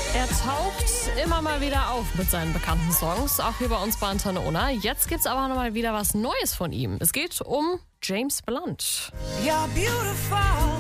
Er taucht immer mal wieder auf mit seinen bekannten Songs, auch hier bei uns bei Antenne Unna. Jetzt gibt's aber noch mal wieder was Neues von ihm. Es geht um James Blunt. You're beautiful.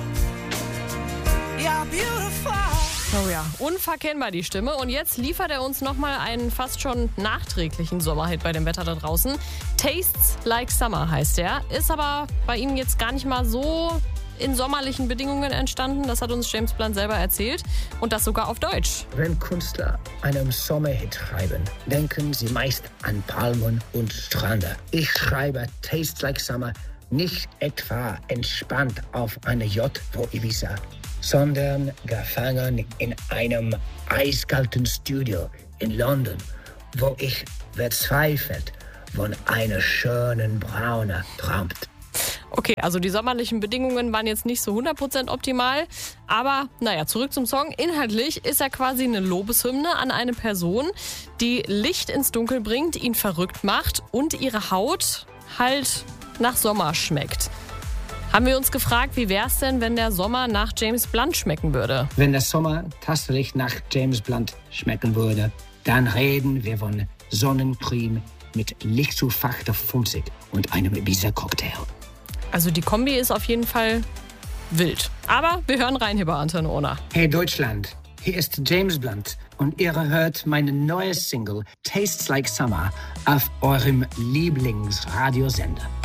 You're beautiful. Oh ja, unverkennbar die Stimme. Und jetzt liefert er uns nochmal einen fast schon nachträglichen Sommerhit bei dem Wetter da draußen. Tastes Like Summer heißt er. Ist aber bei ihm jetzt gar nicht mal so in sommerlichen Bedingungen entstanden. Das hat uns James Blunt selber erzählt. Und das sogar auf Deutsch. Wenn Künstler einen Sommerhit schreiben, denken sie meist an Palmen und Strände. Ich schreibe Tastes Like Summer nicht etwa entspannt auf einer Yacht vor Ibiza, sondern gefangen in einem eiskalten Studio in London, wo ich verzweifelt von einer schönen Braune träumt. Okay, also die sommerlichen Bedingungen waren jetzt nicht so 100% optimal, aber naja, zurück zum Song. Inhaltlich ist er quasi eine Lobeshymne an eine Person, die Licht ins Dunkel bringt, ihn verrückt macht und ihre Haut halt nach Sommer schmeckt. Haben wir uns gefragt, wie wär's denn, wenn der Sommer nach James Blunt schmecken würde? Wenn der Sommer tatsächlich nach James Blunt schmecken würde, dann reden wir von Sonnencreme mit lichtzufachter Funzig und einem Ibiza-Cocktail. Also die Kombi ist auf jeden Fall wild. Aber wir hören rein hier bei Antenne Unna. Hey Deutschland, hier ist James Blunt und ihr hört meine neue Single Tastes Like Summer auf eurem Lieblingsradiosender.